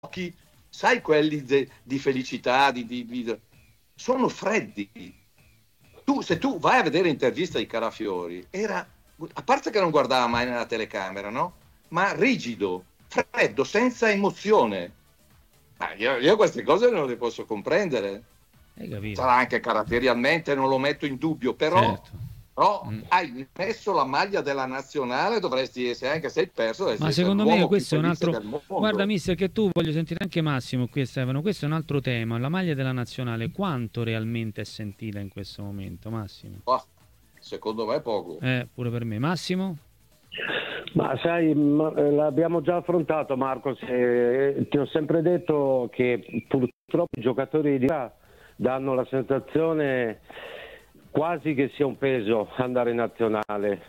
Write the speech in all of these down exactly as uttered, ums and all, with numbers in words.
occhi, sai, quelli de, di felicità, di, di, di, sono freddi. Tu, se tu vai a vedere l'intervista di Carafiori, era, a parte che non guardava mai nella telecamera, no? Ma rigido, freddo, senza emozione. Ma io, io queste cose non le posso comprendere. Hai capito? Sarà anche caratterialmente, non lo metto in dubbio, però, Certo. però Mm. hai messo la maglia della nazionale, dovresti essere, anche se hai perso, dovresti Ma essere secondo me l'uomo più questo è un felice altro. del mondo. Guarda, mister, che tu voglio sentire anche Massimo qui, Stefano. Questo è un altro tema. La maglia della nazionale, quanto realmente è sentita in questo momento, Massimo? Oh, secondo me poco. Eh, pure per me. Massimo? Ma sai, ma, eh, l'abbiamo già affrontato, Marco. Se, ti ho sempre detto che purtroppo i giocatori di là danno la sensazione quasi che sia un peso andare in nazionale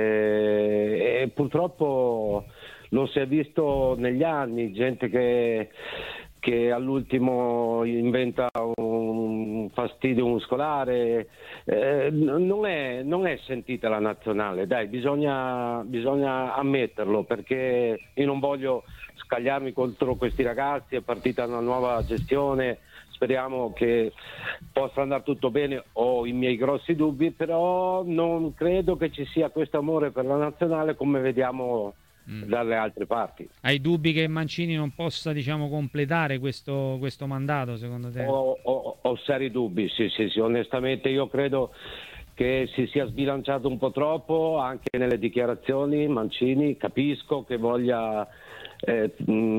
e, e purtroppo lo si è visto negli anni, gente che, che all'ultimo inventa un fastidio muscolare, eh, non è, non è sentita la nazionale, dai, bisogna, bisogna ammetterlo, perché io non voglio scagliarmi contro questi ragazzi, è partita una nuova gestione, speriamo che possa andare tutto bene, ho i miei grossi dubbi, però non credo che ci sia questo amore per la nazionale come vediamo mm. dalle altre parti. Hai dubbi che Mancini non possa, diciamo, completare questo, questo mandato, secondo te? Ho, ho, ho seri dubbi, sì, sì, sì, onestamente io credo che si sia sbilanciato un po' troppo anche nelle dichiarazioni. Mancini, capisco che voglia eh,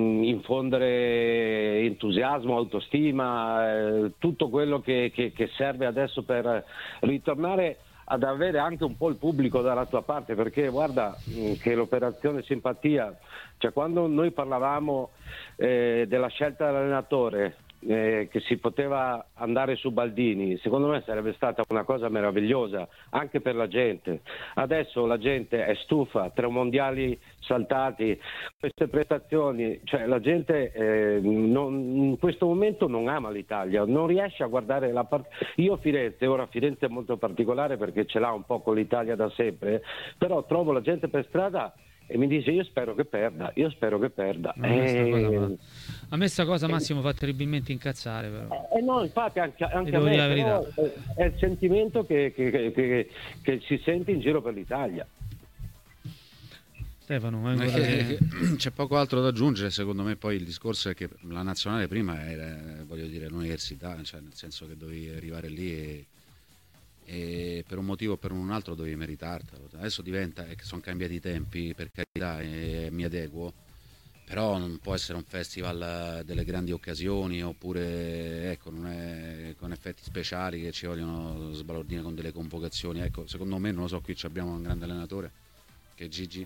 infondere entusiasmo, autostima, eh, tutto quello che, che, che serve adesso per ritornare ad avere anche un po' il pubblico dalla tua parte, perché guarda che l'operazione simpatia, cioè quando noi parlavamo eh, della scelta dell'allenatore, Eh, che si poteva andare su Baldini, secondo me sarebbe stata una cosa meravigliosa anche per la gente. Adesso la gente è stufa, tre mondiali saltati, queste prestazioni, cioè la gente eh, non, in questo momento non ama l'Italia, non riesce a guardare la parte. Io Firenze, ora Firenze è molto particolare perché ce l'ha un po' con l'Italia da sempre, però trovo la gente per strada e mi dice io spero che perda, io spero che perda. A me sta e... cosa, a me sta cosa Massimo fa terribilmente incazzare, però. Eh no, infatti anche, anche a devo me, dire la però verità. è il sentimento che, che, che, che, che si sente in giro per l'Italia. Stefano, ma Ma che, che, che, c'è poco altro da aggiungere, secondo me. Poi il discorso è che la nazionale prima era, voglio dire, l'università, cioè nel senso che dovevi arrivare lì e e per un motivo o per un altro dovevi meritartelo. Adesso diventa che sono cambiati i tempi, per carità, e mi adeguo, però non può essere un festival delle grandi occasioni, oppure ecco, non è con effetti speciali che ci vogliono sbalordire con delle convocazioni. Ecco, secondo me, non lo so, qui abbiamo un grande allenatore che è Gigi,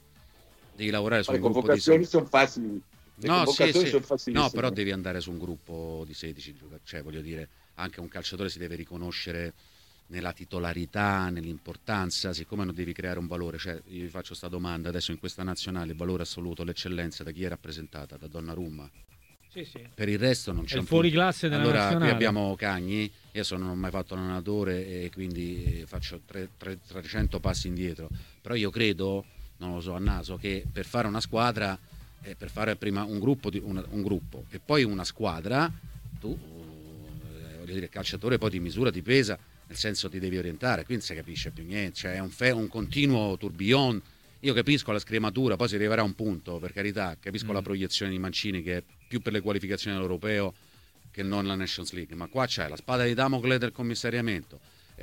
devi lavorare su le un gruppo convocazioni di sono facili. Le no, sì, sì. sono No, però devi andare su un gruppo di sedici giocatori, cioè voglio dire, anche un calciatore si deve riconoscere nella titolarità, nell'importanza, siccome non devi creare un valore. Cioè, io vi faccio questa domanda, adesso in questa nazionale il valore assoluto, l'eccellenza da chi è rappresentata? Da Donnarumma? Sì, sì. Per il resto non c'è è un il fuori punto. classe della allora nazionale. qui abbiamo Cagni, io sono, non ho mai fatto allenatore e quindi faccio tre, tre, trecento passi indietro, però io credo, non lo so a naso, che per fare una squadra, eh, per fare prima un gruppo, di, una, un gruppo e poi una squadra, tu eh, voglio dire, il calciatore poi ti misura, ti pesa, nel senso ti devi orientare, qui non si capisce più niente, cioè è un, fe- un continuo tourbillon. Io capisco la scrematura, poi si arriverà a un punto, per carità, capisco mm. la proiezione di Mancini che è più per le qualificazioni all'europeo che non la Nations League, ma qua c'è la spada di Damocle del commissariamento,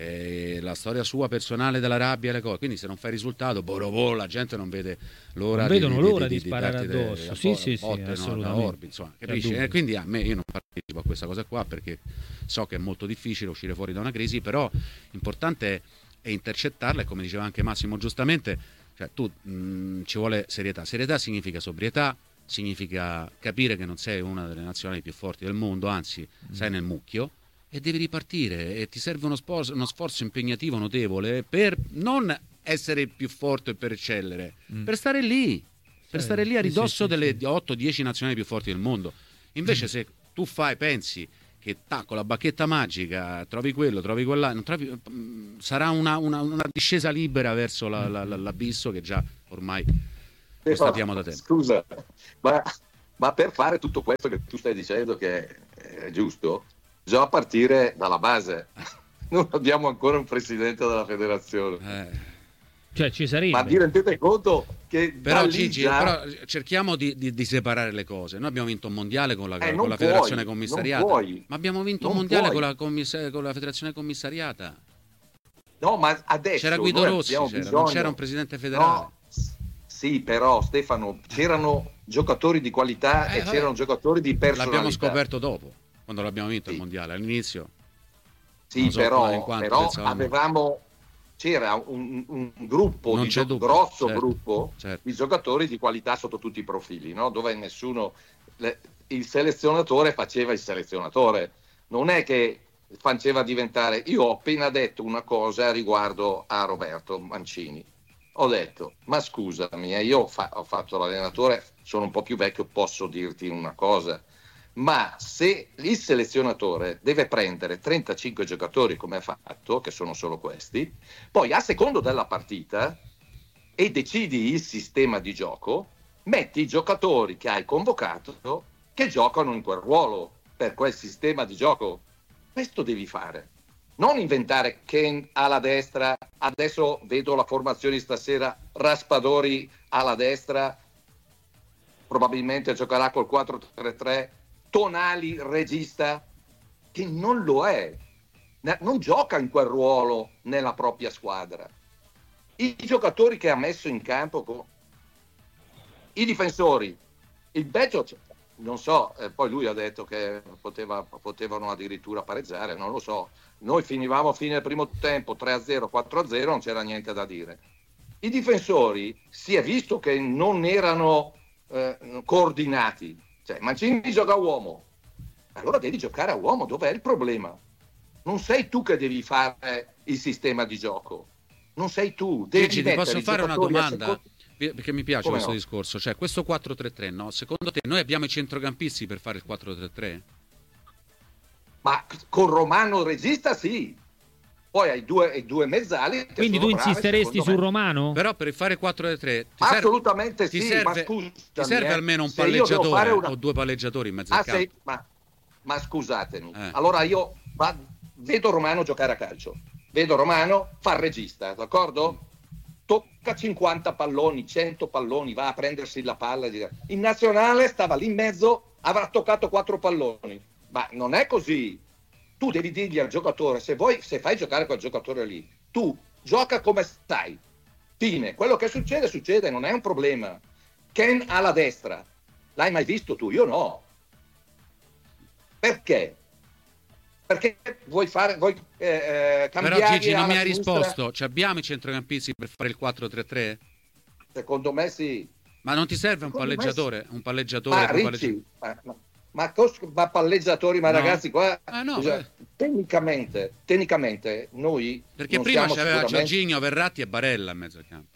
eh, la storia sua personale della rabbia e le cose, quindi se non fai risultato, boh, la gente non vede l'ora non vedono di, l'ora di, di, di, di sparare di addosso, sì, sì, sì, botte, assolutamente. No, da Orbi, insomma, capisci? E quindi a me, io non partecipo a questa cosa qua perché so che è molto difficile uscire fuori da una crisi, però l'importante è intercettarla e, come diceva anche Massimo giustamente, cioè tu mh, ci vuole serietà. Serietà significa sobrietà, significa capire che non sei una delle nazionali più forti del mondo, anzi mm. sei nel mucchio e devi ripartire e ti serve uno, spos- uno sforzo impegnativo notevole per non essere più forte e per eccellere, mm. per stare lì, per sì, stare lì a ridosso sì, sì, delle sì. otto dieci nazionali più forti del mondo. Invece mm. se tu fai, pensi che ta, con la bacchetta magica trovi quello, trovi quella, non trovi, sarà una, una, una discesa libera verso la, la, la, l'abisso che già ormai constatiamo da tempo. Scusa, ma ma per fare tutto questo che tu stai dicendo che è giusto, bisogna partire dalla base. Non abbiamo ancora un presidente della federazione. Eh. Cioè ci sarebbe. Ma vi rendete conto che Però da lì Gigi, già... però cerchiamo di, di, di separare le cose. Noi abbiamo vinto un mondiale con la, Eh, con non la puoi, federazione non commissariata, puoi. ma abbiamo vinto un Non mondiale puoi. con la, commiss- con la federazione commissariata. No, ma adesso C'era Guido noi Rossi, abbiamo c'era, bisogno... non c'era un presidente federale. No, s- sì, però Stefano, c'erano giocatori di qualità Eh, e vabbè. c'erano giocatori di personalità. L'abbiamo scoperto dopo, quando l'abbiamo vinto Sì. il mondiale. All'inizio Sì, non so però, in quanti però pensavamo. avevamo... c'era un, un gruppo, Non di c'è gio- dubbio, grosso certo, gruppo certo. di giocatori di qualità sotto tutti i profili, no? Dove nessuno, le- il selezionatore faceva il selezionatore, non è che faceva diventare. Io ho appena detto una cosa riguardo a Roberto Mancini, ho detto, ma scusami, eh, io ho, fa- ho fatto l'allenatore, sono un po' più vecchio, posso dirti una cosa, ma se il selezionatore deve prendere trentacinque giocatori come ha fatto, che sono solo questi, poi a secondo della partita e decidi il sistema di gioco, metti i giocatori che hai convocato che giocano in quel ruolo per quel sistema di gioco. Questo devi fare, non inventare Ken alla destra, adesso vedo la formazione di stasera, Raspadori alla destra, probabilmente giocherà col quattro tre tre, Tonali regista, che non lo è, non gioca in quel ruolo nella propria squadra. I giocatori che ha messo in campo, i difensori, il Belgio, non so, eh, poi lui ha detto che poteva, potevano addirittura pareggiare, non lo so. Noi finivamo a fine del primo tempo tre a zero, quattro a zero, non c'era niente da dire. I difensori si è visto che non erano eh, coordinati. Cioè, Mancini gioca a uomo, allora devi giocare a uomo, dov'è il problema? Non sei tu che devi fare il sistema di gioco, non sei tu, devi Gigi, ti mettere posso i fare una giocatori a domanda? secondo- Perché mi piace Come questo no? discorso, cioè questo quattro tre tre, no? Secondo te noi abbiamo i centrocampisti per fare il quattro tre tre? Ma con Romano regista sì, poi hai due, hai due mezzali che Quindi tu sono bravi, insisteresti secondo su me. Romano? Però per fare il quattro tre tre ti serve, Assolutamente ti sì, serve, ma scusami, ti serve eh, almeno un se io devo palleggiatore fare una- o due palleggiatori in mezzo Ah, al campo. sei- ma, ma scusatemi, Eh. allora io va- vedo Romano giocare a calcio, vedo Romano far regista, d'accordo? Tocca cinquanta palloni, cento palloni, va a prendersi la palla. e dire- In nazionale stava lì in mezzo, avrà toccato quattro palloni, ma non è così. Tu devi dirgli al giocatore, se vuoi, se fai giocare quel giocatore lì, tu gioca come stai. Fine, quello che succede, succede, non è un problema. Ken alla destra, l'hai mai visto tu? Io no. Perché? Perché vuoi fare, vuoi eh, eh, cambiare. Però Gigi non alla mi ha sinistra? risposto, cioè, abbiamo i centrocampisti per fare il quattro tre tre? Secondo me sì. Ma non ti serve un Secondo me palleggiatore? Un palleggiatore, Ma due Ricci, ma, ma, ma cos- ma palleggiatori, ma No. ragazzi qua, Ah, no, bisogna- beh. tecnicamente, tecnicamente noi Perché non prima siamo c'aveva sicuramente- Giorginio, Verratti e Barella in mezzo al campo.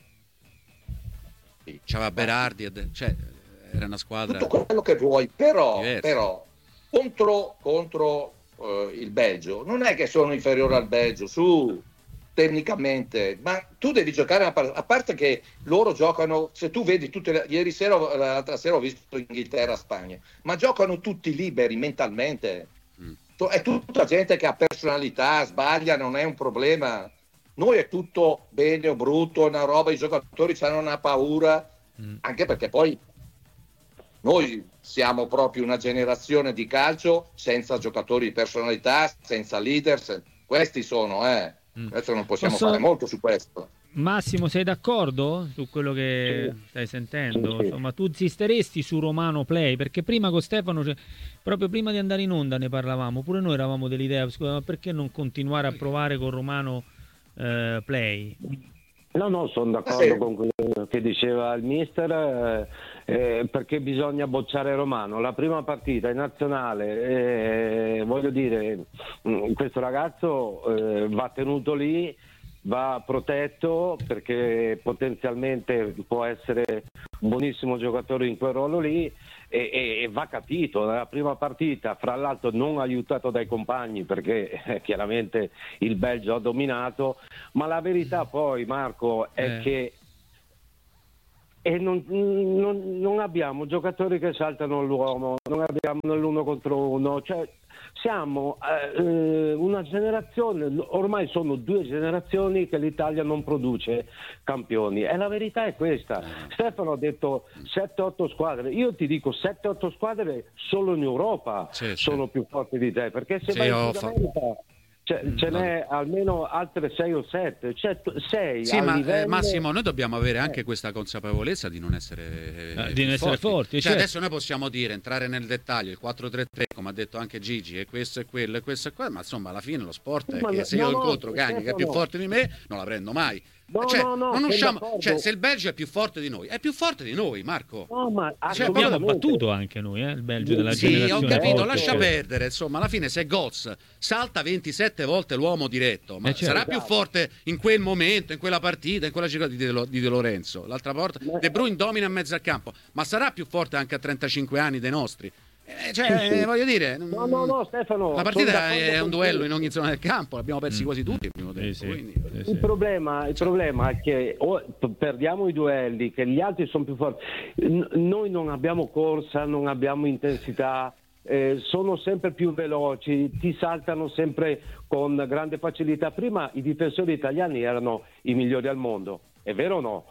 Sì. C'aveva Berardi, e- cioè era una squadra. tutto quello che vuoi, però, Diverso. però contro, contro eh, il Belgio non è che sono inferiore al Belgio, su tecnicamente, ma tu devi giocare una partita, a parte che loro giocano, se tu vedi tutte le, ieri sera, l'altra sera ho visto Inghilterra-Spagna, ma giocano tutti liberi mentalmente. Mm. È tutta gente che ha personalità, sbaglia, non è un problema. Noi è tutto bene o brutto, una roba, i giocatori hanno una paura, Mm. anche perché poi noi siamo proprio una generazione di calcio senza giocatori di personalità, senza leader, se- questi sono, eh. Mm. Adesso non possiamo Posso- fare molto su questo. Massimo, sei d'accordo su quello che Sì. stai sentendo? Sì, sì. Insomma, tu insisteresti su Romano Play? Perché prima con Stefano, cioè, proprio prima di andare in onda ne parlavamo, pure noi eravamo dell'idea, scusa, ma perché non continuare a provare con Romano eh, Play? No, no, sono d'accordo Sì. con quello che diceva il mister, eh, eh, perché bisogna bocciare Romano. La prima partita in nazionale, eh, voglio dire, mh, questo ragazzo eh, va tenuto lì, va protetto, perché potenzialmente può essere un buonissimo giocatore in quel ruolo lì, e, e- e va capito. Nella prima partita, fra l'altro non aiutato dai compagni, perché eh, chiaramente il Belgio ha dominato, ma la verità poi, Marco, è Eh. che e non, non, non abbiamo giocatori che saltano l'uomo, non abbiamo l'uno contro uno, cioè siamo eh, una generazione, ormai sono due generazioni che l'Italia non produce campioni e la verità è questa. Stefano ha detto sette otto squadre, io ti dico sette otto squadre solo in Europa sì, sono sì. più forti di te, perché se Sì, vai in ho Sud America ce, ce n'è almeno altre sei o sette, cioè sei Sì, a ma livello... eh, Massimo, noi dobbiamo avere anche questa consapevolezza di non essere, eh, Eh, di più non essere forti, Cioè, certo. adesso noi possiamo dire, entrare nel dettaglio, il quattro tre tre, come ha detto anche Gigi, e questo e quello e questo e quello, ma insomma alla fine lo sport è Ma che no, se io no, incontro Cagni che è più Stefano. forte di me, non la prendo mai. No, cioè, no, no, non sono usciamo, d'accordo. cioè, se il Belgio è più forte di noi, è più forte di noi, Marco. No, ma Cioè, Abbiamo assolutamente. battuto anche noi, eh, il Belgio della Sì, Sì, ho generazione capito, forte. lascia ok. perdere, insomma, alla fine se Götze salta ventisette volte l'uomo diretto, ma Eh, certo. sarà più forte in quel momento, in quella partita, in quella circostanza di, De Lo- di De Lorenzo. L'altra volta Ma- De Bruyne domina in mezzo al campo, ma sarà più forte anche a trentacinque anni dei nostri. Eh, cioè, Sì, sì. eh, voglio dire, No, no, no, Stefano. la sono partita d'accordo è con un duello te. in ogni zona del campo, l'abbiamo persi Mm. quasi tutti il primo Sì, tempo. sì. quindi- Sì, sì. Il problema, il problema è che o p- perdiamo i duelli, che gli altri sono più forti. N- noi non abbiamo corsa, non abbiamo intensità, eh, sono sempre più veloci, ti saltano sempre con grande facilità. Prima i difensori italiani erano i migliori al mondo, è vero o no?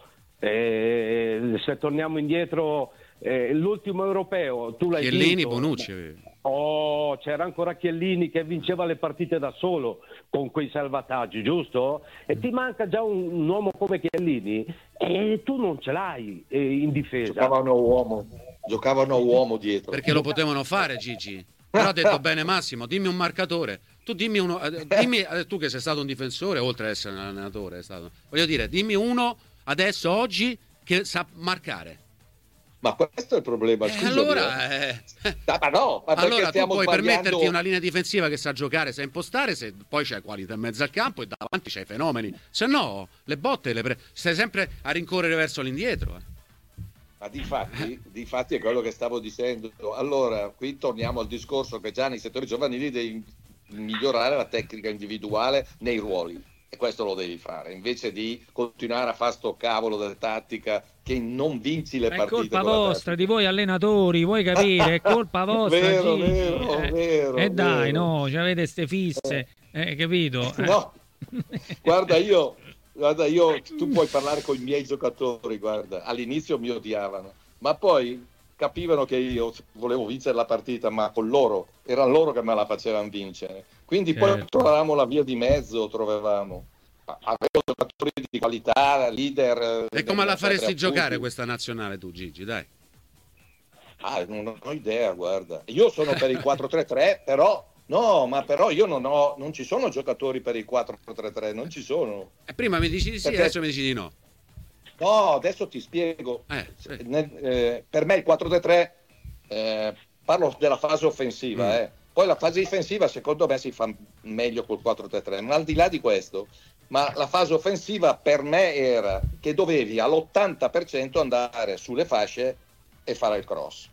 Eh, se torniamo indietro, eh, l'ultimo europeo, tu l'hai Chiellini, vinto. Bonucci. Oh, c'era ancora Chiellini che vinceva le partite da solo con quei salvataggi, giusto? E ti manca già un, un uomo come Chiellini e tu non ce l'hai eh, in difesa. Giocavano uomo, giocavano uomo dietro. Perché lo potevano fare, Gigi. Però ha detto bene Massimo, dimmi un marcatore. Tu dimmi uno, eh, dimmi, eh, tu che sei stato un difensore, oltre ad essere un allenatore, è stato, voglio dire, dimmi uno adesso, oggi, che sa marcare. Ma questo è il problema. E scusami, allora, eh. eh, Ah, ma no, ma perché allora tu stiamo puoi sbagliando- permetterti una linea difensiva che sa giocare, sa impostare, se poi c'hai qualità in mezzo al campo e davanti c'hai fenomeni. Se no, le botte le pre... stai sempre a rincorrere verso l'indietro. eh. Ma difatti, difatti è quello che stavo dicendo. Allora, qui torniamo al discorso che già nei settori giovanili devi migliorare la tecnica individuale nei ruoli. E questo lo devi fare, invece di continuare a fare sto cavolo della tattica che non vinci le È partite. colpa con la vostra, tattica. di voi allenatori, vuoi capire? È colpa vostra. Vero, Gigi. vero, Eh, vero, E dai, vero. no, ci avete ste fisse, eh, capito? Eh. No, guarda io, guarda io, tu puoi parlare con i miei giocatori, guarda, all'inizio mi odiavano, ma poi capivano che io volevo vincere la partita, ma con loro, erano loro che me la facevano vincere, quindi poi Certo. trovavamo la via di mezzo, trovavamo, avevo giocatori di qualità, leader. E come la faresti appunti. giocare questa nazionale tu, Gigi? Dai. Ah, non ho idea, guarda. Io sono per il quattro tre tre, però no, ma però io non ho, non ci sono giocatori per il quattro tre tre, non ci sono. E prima mi dici di sì, Perché- adesso mi dici di no. No, adesso ti spiego. Eh, sì. Nel- eh, per me il quattro tre tre, eh, parlo della fase offensiva, Mm. eh. Poi la fase difensiva secondo me si fa meglio col quattro tre tre, ma al di là di questo, ma la fase offensiva per me era che dovevi all'ottanta per cento andare sulle fasce e fare il cross.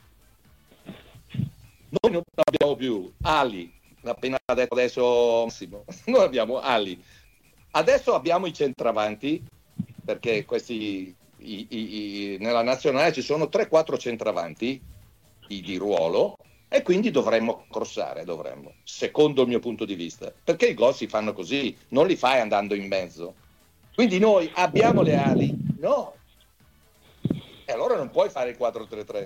Noi non abbiamo più ali, appena detto adesso Massimo, noi abbiamo ali. Adesso abbiamo i centravanti, perché questi i, i, i, nella nazionale ci sono tre quattro centravanti i, di ruolo, e quindi dovremmo crossare, dovremmo, secondo il mio punto di vista, perché i gol si fanno così, non li fai andando in mezzo. Quindi noi abbiamo le ali, no? E allora non puoi fare il quattro tre tre.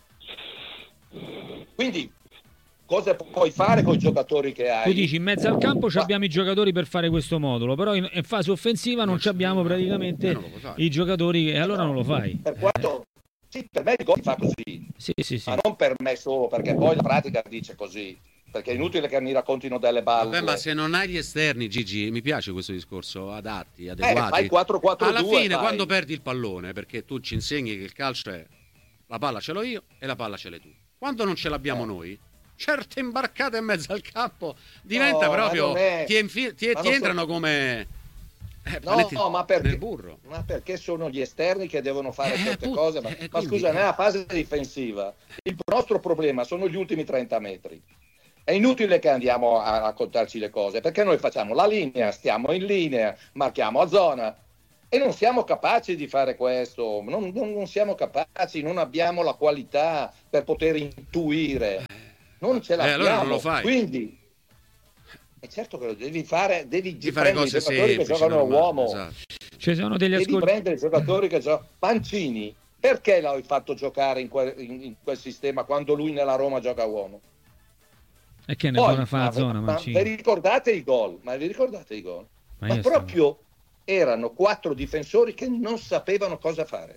Quindi cosa puoi fare con i giocatori che hai? Tu dici in mezzo al campo ci Ma- abbiamo i giocatori per fare questo modulo, però in, in fase offensiva non ci abbiamo praticamente Eh, non lo puoi fare. i giocatori e allora non lo fai. Per quanto sì, per me il gol si fa così, Sì, sì, sì. ma non per me solo, perché poi la pratica dice così, perché è inutile che mi raccontino delle balle. Vabbè, ma se non hai gli esterni, Gigi, mi piace questo discorso, adatti, eh, adeguati. fai quattro quattro due. Alla fine, fai. quando perdi il pallone, perché tu ci insegni che il calcio è la palla ce l'ho io e la palla ce l'hai tu. Quando non ce l'abbiamo Eh. noi, certe imbarcate in mezzo al campo diventa No, ma proprio non è- ti, infi- ti- ma ti non entrano so- come eh, No, paletti no, ma perché, nel burro. ma perché sono gli esterni che devono fare Eh, certe appunto, cose? Ma, eh, ma quindi- scusa, nella fase difensiva il nostro problema sono gli ultimi trenta metri. È inutile che andiamo a raccontarci le cose, perché noi facciamo la linea, stiamo in linea, marchiamo a zona, E non siamo capaci di fare questo, non, non, non siamo capaci, non abbiamo la qualità per poter intuire, non ce l'abbiamo. Eh, allora non lo fai. Quindi, è certo che lo devi fare, devi Di fare prendere i cose giocatori che semplici, giocano a normali, uomo. esatto. Ci sono degli Devi ascolti. prendere i giocatori che giocano. Pancini, perché l'hai fatto giocare in quel, in, in quel sistema quando lui nella Roma gioca a uomo? E che ne Poi, buona fa la ma, zona, ma Mancini. vi ricordate i gol? Ma vi ricordate i gol? Ma Ma, io proprio erano quattro difensori che non sapevano cosa fare.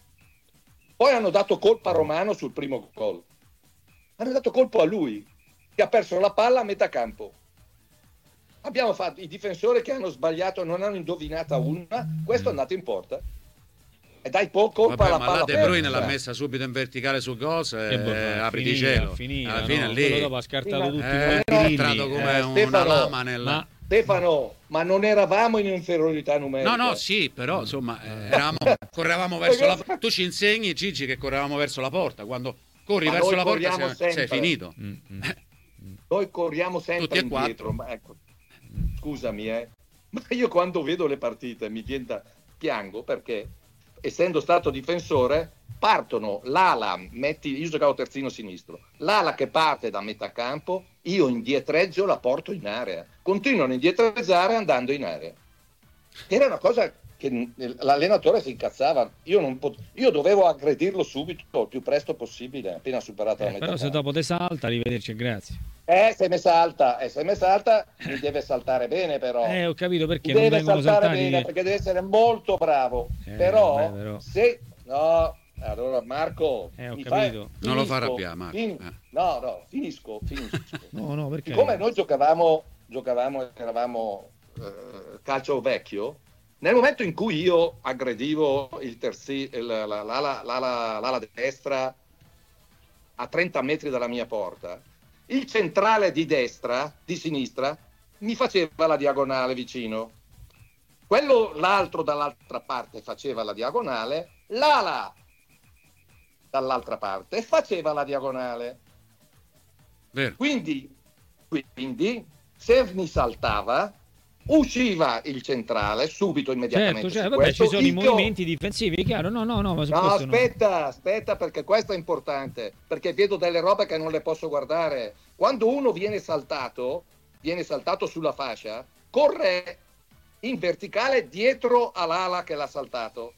Poi hanno dato colpa a Romano sul primo gol. Hanno dato colpo a lui, che ha perso la palla a metà campo. Abbiamo fatto i difensori che hanno sbagliato, non hanno indovinata una, questo è andato in porta. E dai po' colpa Vabbè, alla ma palla la De Bruyne persa. l'ha messa subito in verticale su gol e E boh, eh, apri di finita, cielo. finita, Alla fine no? lì Quello dopo ha scartato Sì, tutti ma- i eh, è colpi. entrato come Eh, una Stefano, lama nella... Ma Stefano, ma non eravamo in inferiorità numerica. No, no, sì, però insomma, eh, eravamo, correvamo verso la... Tu ci insegni, Gigi, che correvamo verso la porta. Quando corri Ma verso noi la porta corriamo sei, sei sempre. finito. Mm, mm. Noi corriamo Tutti sempre e quattro. indietro. Ma ecco, scusami, eh, ma io quando vedo le partite mi viene da piango perché, essendo stato difensore, partono l'ala, metti, io giocavo terzino sinistro, l'ala che parte da metà campo, io indietreggio la porto in area. Continuano a indietreggiare andando in area. Era una cosa che l'allenatore si incazzava. Io, non pot- io dovevo aggredirlo subito, il più presto possibile, appena superata la Eh, metà però se campo. dopo te salta, arrivederci e grazie. Eh, sei messa alta, eh, sei messa alta, mi deve saltare bene però. Eh, ho capito perché non deve vengono saltare saltati. bene perché deve essere molto bravo. Eh, però, vabbè, però. se no, allora Marco, Eh, ho mi capito. fai- Non lo finisco, fa arrabbiare, Marco. fin- Eh. No, no, finisco, finisco. No, no, perché? Siccome noi giocavamo, giocavamo, eravamo eh, calcio vecchio, nel momento in cui io aggredivo il terzi, il- la- la- l'ala, l'ala- l'ala destra a trenta metri dalla mia porta, il centrale di destra, di sinistra, mi faceva la diagonale vicino. Quello, l'altro dall'altra parte faceva la diagonale, l'ala dall'altra parte faceva la diagonale. Vero. Quindi, quindi se mi saltava, usciva il centrale subito, immediatamente. Certo, cioè, su vabbè, questo. ci sono i Io- movimenti difensivi, chiaro. No, no, no, ma su No, questo no. aspetta, aspetta, perché questo è importante, perché vedo delle robe che non le posso guardare. Quando uno viene saltato, viene saltato sulla fascia, corre in verticale dietro all'ala che l'ha saltato.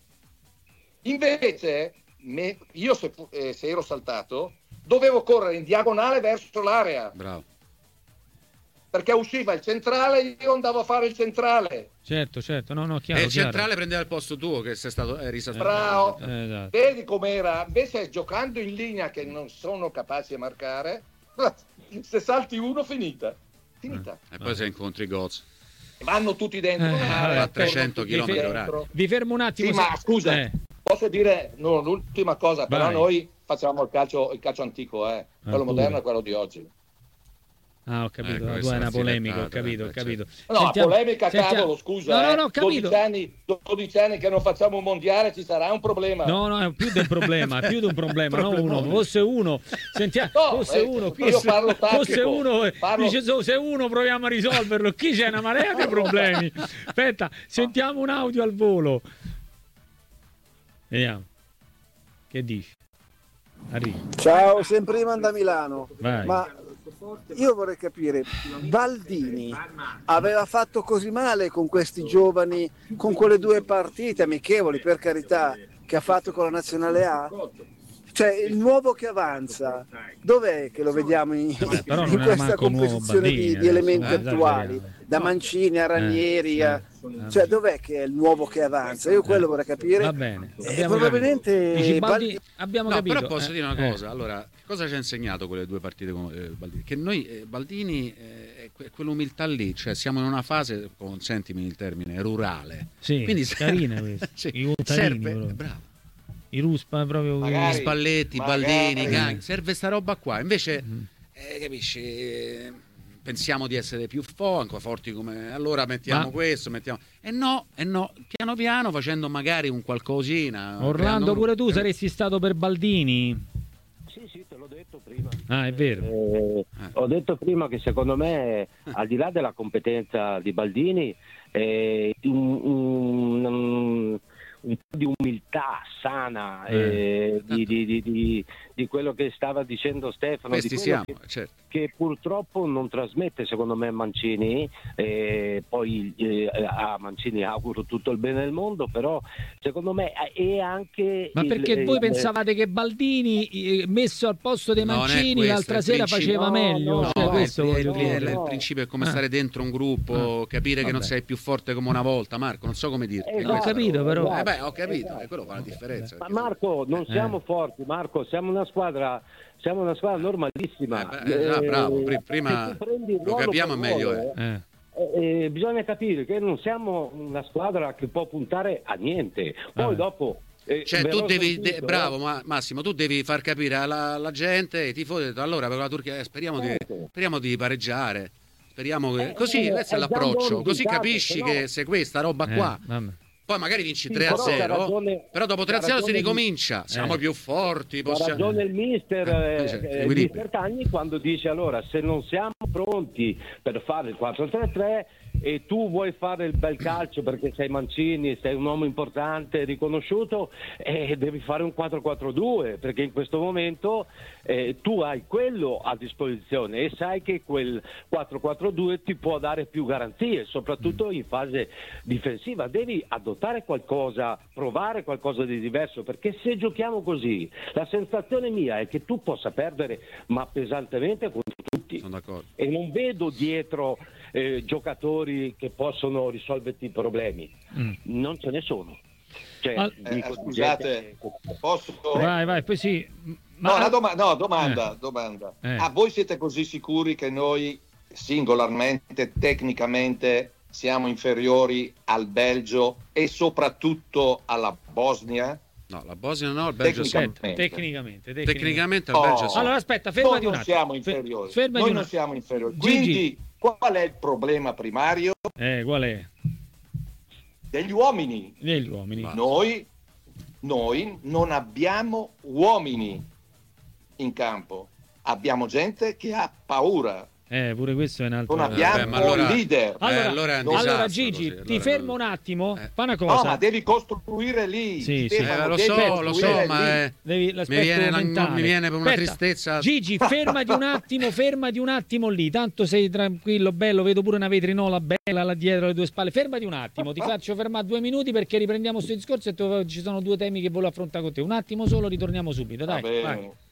Invece, me- io se, fu- eh, se ero saltato, dovevo correre in diagonale verso l'area, Bravo. perché usciva il centrale, io andavo a fare il centrale. Certo, certo, no, no, E chiaro, il chiaro. centrale prendeva il posto tuo che sei stato eri stato- Bravo. Eh, esatto. Vedi com'era? Invece giocando in linea che non sono capaci a marcare, se salti uno finita. Finita. E poi se incontri Goz. Vanno tutti dentro. Eh, l'area, vabbè, tornano trecento tutti chilometri dentro. orari. Vi fermo un attimo. Sì, se- ma scusa, Eh, posso dire no, l'ultima cosa, però Vai. noi facciamo il calcio, il calcio antico, eh. quello pure. moderno è quello di oggi. Ah, ho capito, Ecco, la questa tua è una è polemica, ho filettata, capito, ho eh, capito. No, Sentiamo- polemica, sentiamo- cavolo, scusa. No, no, eh. no, ho capito. dodici anni, dodici anni che non facciamo un mondiale, ci sarà un problema. No, no, è più del problema, è più di un problema, non uno, Problemone. fosse uno, sentiamo, No, fosse eh, uno, qui io se- parlo tattico, fosse uno, eh, parlo- dice so, se uno proviamo a risolverlo, qui c'è una marea di problemi. Aspetta, sentiamo un audio al volo. Vediamo. Che dici? Arriva. Ciao, sempre Iman da Milano. Vai. Ma io vorrei capire, Baldini aveva fatto così male con questi giovani, con quelle due partite amichevoli, per carità, che ha fatto con la Nazionale A? Cioè, il nuovo che avanza, dov'è che lo vediamo in, Vabbè, però non in era questa manco nuovo composizione Baldini, di, di adesso, elementi eh, attuali? esageriamo. Da Mancini a Ranieri, Eh, a- eh, cioè dov'è che è il nuovo che avanza? Io quello vorrei capire. Va bene. E abbiamo probabilmente capito. Dici, Baldi- Baldi- abbiamo No, capito. però posso eh, dire una eh. cosa. Allora, cosa ci ha insegnato quelle due partite con eh, Baldini? Che noi, eh, Baldini, eh, è que- quell'umiltà lì, cioè siamo in una fase, consentimi il termine, rurale. Sì, Quindi carina questa. sì, I contadini, serve, proprio. bravo. I Ruspa proprio. Magari. Spalletti, magari. Baldini, Gang, serve sta roba qua. Invece, Mhm. eh, capisci, eh, pensiamo di essere più fo- forti come allora mettiamo Ma- questo, mettiamo e no, e no, piano piano facendo magari un qualcosina. Orlando, creando un- pure tu saresti stato per Baldini? Sì, sì, te lo l'ho detto prima. Ah, è vero. Eh, ho detto prima che secondo me, al di là della competenza di Baldini, eh, un, un, un, un po' di umiltà sana, eh, di, di, di, di, di quello che stava dicendo Stefano, Questi di quello siamo, che, certo. che purtroppo non trasmette secondo me Mancini. Eh, poi eh, a Mancini auguro tutto il bene del mondo, però secondo me è anche... Ma il- perché voi il- pensavate che Baldini eh, messo al posto dei Non è Mancini questo, l'altra il sera principio- faceva No, meglio? no, Cioè, No, questo il, voglio il- dire. il- il no. principio è come Ah. stare dentro un gruppo, Ah. capire che non Vabbè. sei più forte come una volta, Marco, non so come dirti. Eh, è Ho questa la capito, roba. però. Eh beh, ho capito, Esatto. e quello fa la differenza. Ma perché- Marco, non siamo Eh. forti, Marco, siamo una squadra, siamo una squadra normalissima. Eh, beh, eh, ah, bravo, pri- se prima tu prendi lo ruolo capiamo per meglio, ruolo, Eh. eh, eh, bisogna capire che non siamo una squadra che può puntare a niente. Poi Vabbè. dopo eh, Cioè, tu verrò devi, smentito, de- eh. bravo Ma- Massimo, tu devi far capire alla, alla gente, ai tifosi, allora per la Turchia eh, speriamo, di, Certo. speriamo di pareggiare. Speriamo che Eh, così, eh, questo è è l'approccio, dando un così risultato, capisci se no- che se questa roba Eh, qua, vabbè. poi magari vinci Sì, tre a però c'ha zero, ragione- però dopo tre a c'ha zero si ragione- ricomincia, siamo Eh. più forti, Ha possiamo... ragione il mister, Eh, eh, certo, eh, il equilibrio. mister Tagni quando dice allora se non siamo pronti per fare il quattro tre tre e tu vuoi fare il bel calcio perché sei Mancini, sei un uomo importante, riconosciuto, eh, devi fare un quattro quattro due perché in questo momento eh, tu hai quello a disposizione e sai che quel quattro quattro due ti può dare più garanzie, soprattutto in fase difensiva. Devi adottare qualcosa, provare qualcosa di diverso, perché se giochiamo così la sensazione mia è che tu possa perdere ma pesantemente contro tutti Sono d'accordo. e non vedo dietro eh, giocatori che possono risolverti i problemi. Mm. Non ce ne sono. Cioè, Al- Eh, dico, scusate, gente- posso... Vai, vai, poi sì. No, Ma- una doma- no, domanda, domanda. Eh. Ah, voi siete così sicuri che noi singolarmente, tecnicamente, siamo inferiori al Belgio e soprattutto alla Bosnia? No, la Bosnia no, il Belgio sì. Tecnicamente. Aspetta, tecnicamente, tecnicamente. Tecnicamente il Oh. Belgio sì. Allora aspetta, fermati Noi un non attimo. siamo Fe- inferiori. fermati Noi un non attimo. siamo inferiori. Gigi. Quindi qual è il problema primario? Eh, qual è? Degli uomini. Degli uomini. Va. Noi, noi non abbiamo uomini in campo, abbiamo gente che ha paura, Eh, pure questo è un altro. non abbiamo beh, ma allora- leader. Eh, Allora, allora è un allora, disastro Gigi, così, ti allora fermo non- un attimo. Eh. Fa una No, cosa. ma devi costruire lì. Sì, sì. Stefano, Eh, lo devi so, lo costruire so, ma lì. è- Devi, mi l'aspetto viene, la- mentale. mi viene per una Aspetta, tristezza. Gigi, fermati un attimo, fermati un attimo lì. Tanto sei tranquillo, bello. Vedo pure una vetrinola bella là dietro le tue spalle. Fermati un attimo, ti faccio fermare due minuti perché riprendiamo questo discorso e tu- ci sono due temi che voglio affrontare con te. Un attimo solo, ritorniamo subito. Va Dai, bene. vai.